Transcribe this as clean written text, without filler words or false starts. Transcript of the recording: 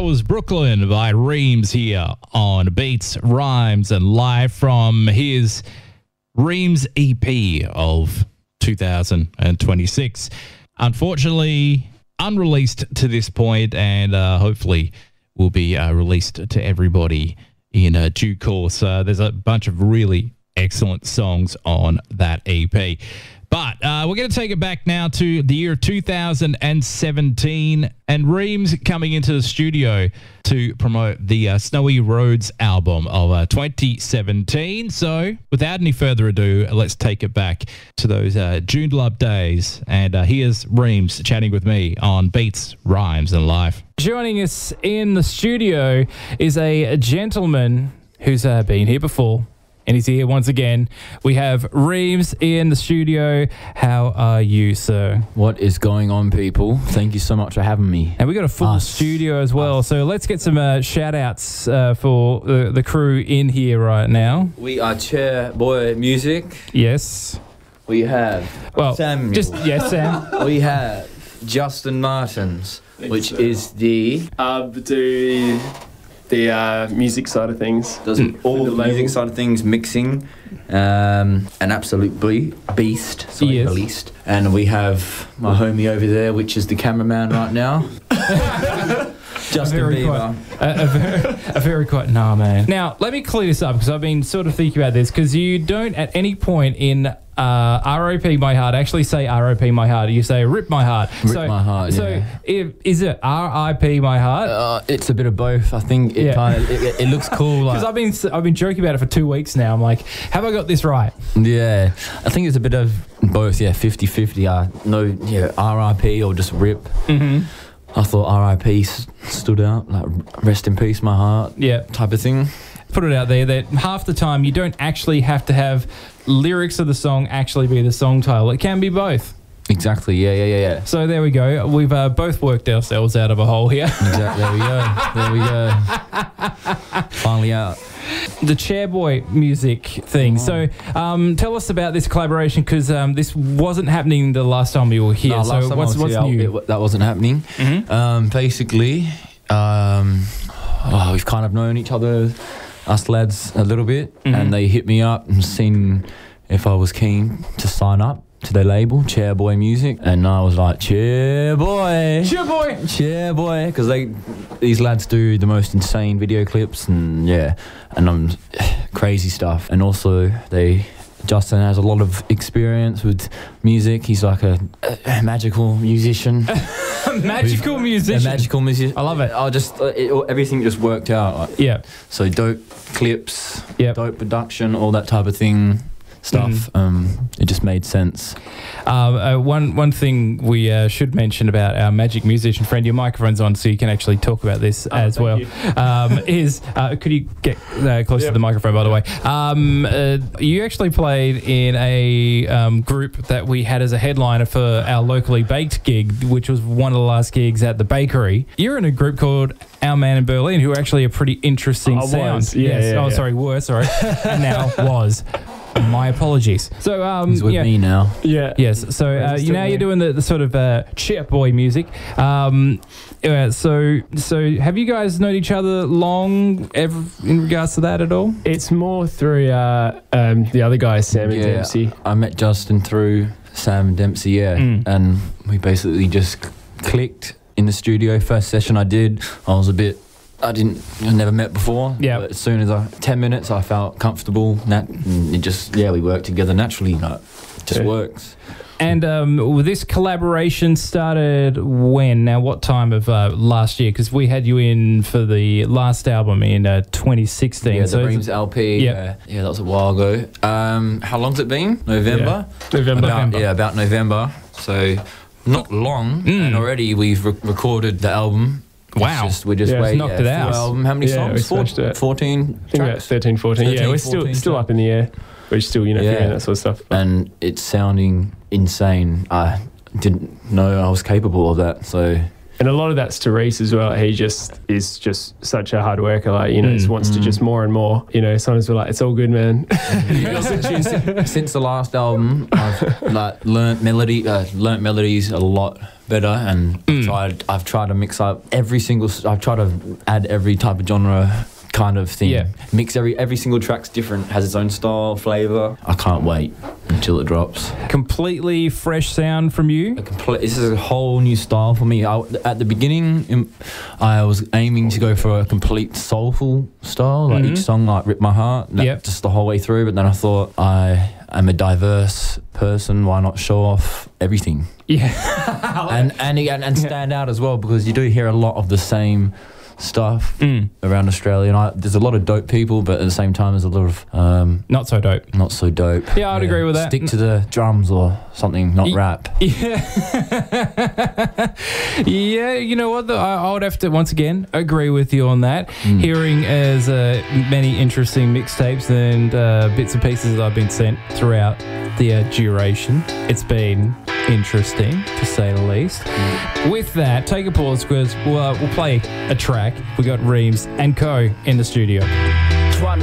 was Brooklyn by Reams here on Beats, Rhymes and Live from his Reams EP of 2026. Unfortunately, unreleased to this point, and hopefully will be released to everybody in due course. There's a bunch of really excellent songs on that EP. But we're going to take it back now to the year 2017, and Reams coming into the studio to promote the Snowy Roads album of 2017. So without any further ado, let's take it back to those June Love days. And here's Reams chatting with me on Beats, Rhymes and Live. Joining us in the studio is a gentleman who's been here before. And he's here once again. We have Reams in the studio. How are you, sir? What is going on, people? Thank you so much for having me. And we got a full studio as well. So let's get some shout-outs for the crew in here right now. We are Chairboy Music. Yes. We have Samuel. Sam. We have Justin Martins, which is the music side of things. Does all the music side of things, mixing, an absolute beast. Beast. And we have my homie over there, which is the cameraman right now. Justin Bieber. A very quiet man. Now, let me clear this up because I've been sort of thinking about this, because you don't at any point in R.O.P. My Heart actually say R.O.P. My Heart. You say Rip My Heart. Rip My Heart, So is it R.I.P. My Heart? It's a bit of both. I think it looks cool. Because I've been joking about it for 2 weeks now. I'm like, have I got this right? Yeah. I think it's a bit of both, 50-50. R.I.P. or just Rip. Mm-hmm. I thought R.I.P. stood out, like rest in peace, my heart, type of thing. Put it out there that half the time you don't actually have to have lyrics of the song actually be the song title. It can be both. Exactly, yeah. So there we go. We've both worked ourselves out of a hole here. Exactly, there we go. Finally out. The Chairboy music thing. So tell us about this collaboration, because this wasn't happening the last time we were here. So what's new? That wasn't happening. Mm-hmm. Basically, we've kind of known each other, us lads, a little bit, and they hit me up and seen if I was keen to sign up to their label, Chairboy Music, and I was like, Chairboy, because these lads do the most insane video clips and crazy stuff, and also Justin has a lot of experience with music. He's like a magical musician. A magical musician. I love it. Everything just worked out. So dope clips, dope production, all that type of thing. Stuff. It just made sense. One thing we should mention about our magic musician friend, your microphone's on so you can actually talk about this as well, is could you get closer to the microphone, by the way? You actually played in a group that we had as a headliner for our locally baked gig, which was one of the last gigs at the bakery. You're in a group called Our Man in Berlin, who are actually a pretty interesting sound. Sorry. And now was. My apologies. So he's with me now. Yes. So you're doing the sort of Chairboy music. So have you guys known each other long in regards to that at all? It's more through the other guys, Sam and Dempsey. I met Justin through Sam and Dempsey. And we basically just clicked in the studio. First session I did, I never met before. But as soon as 10 minutes, I felt comfortable. We worked together naturally. Works. And this collaboration started when? Now, what time of last year? Because we had you in for the last album in 2016. Yeah, the Reams LP. Yeah, that was a while ago. How long's it been? November? About November. So not long. And already we've recorded the album. Wow. We just knocked it out. Album. How many songs? 14 I think about 13, 14. We're still up in the air. We're still, figuring that sort of stuff. And it's sounding insane. I didn't know I was capable of that. So, and a lot of that's Therese as well. He just is just such a hard worker. Just wants to just more and more. Sometimes we're like, it's all good, man. Since the last album, I've learnt melodies a lot better, and I've tried to mix up I've tried to add every type of genre kind of thing. Yeah. Mix every single track's different, has its own style, flavour. I can't wait until it drops. Completely fresh sound from you. This is a whole new style for me. At the beginning, I was aiming to go for a complete soulful style, like each song like rip my heart, just the whole way through. But then I thought, I am a diverse person. Why not show off everything? Yeah, and stand out as well, because you do hear a lot of the same stuff around Australia, and there's a lot of dope people, but at the same time there's a lot of not so dope. Yeah, I'd agree with that. Stick to the drums or something, not rap. Yeah. Yeah, you know what, I would have to once again agree with you on that. Hearing as many interesting mixtapes and bits and pieces that I've been sent throughout the duration, it's been interesting to say the least. With that, take a pause, because we'll play a track. We got Reams and Co in the studio.